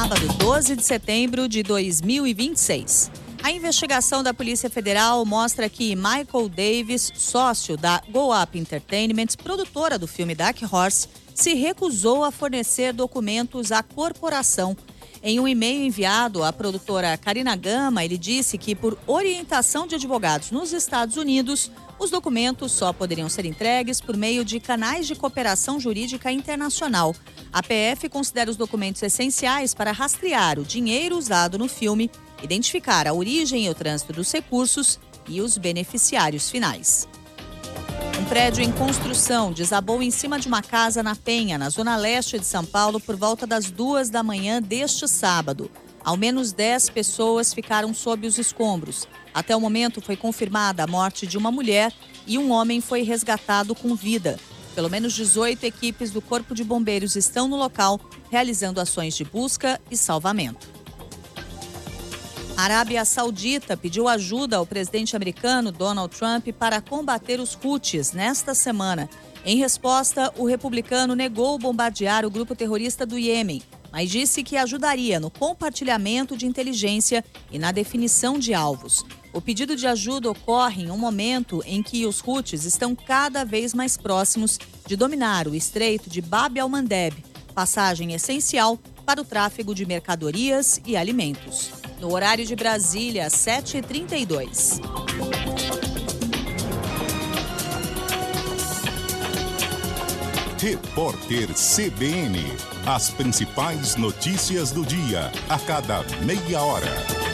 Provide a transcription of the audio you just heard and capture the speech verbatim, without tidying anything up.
sábado, doze de setembro de dois mil e vinte e seis. A investigação da Polícia Federal mostra que Michael Davis, sócio da Go Up Entertainment, produtora do filme Dark Horse, se recusou a fornecer documentos à corporação. Em um e-mail enviado à produtora Karina Gama, ele disse que, por orientação de advogados nos Estados Unidos, os documentos só poderiam ser entregues por meio de canais de cooperação jurídica internacional. A P F considera os documentos essenciais para rastrear o dinheiro usado no filme, identificar a origem e o trânsito dos recursos e os beneficiários finais. Um prédio em construção desabou em cima de uma casa na Penha, na zona leste de São Paulo, por volta das duas da manhã deste sábado. Ao menos dez pessoas ficaram sob os escombros. Até o momento foi confirmada a morte de uma mulher e um homem foi resgatado com vida. Pelo menos dezoito equipes do Corpo de Bombeiros estão no local, realizando ações de busca e salvamento. A Arábia Saudita pediu ajuda ao presidente americano Donald Trump para combater os Houthis nesta semana. Em resposta, o republicano negou bombardear o grupo terrorista do Iêmen, mas disse que ajudaria no compartilhamento de inteligência e na definição de alvos. O pedido de ajuda ocorre em um momento em que os Houthis estão cada vez mais próximos de dominar o estreito de Bab al-Mandeb, passagem essencial para o tráfego de mercadorias e alimentos. No horário de Brasília, sete e trinta e dois. Repórter C B N. As principais notícias do dia, a cada meia hora.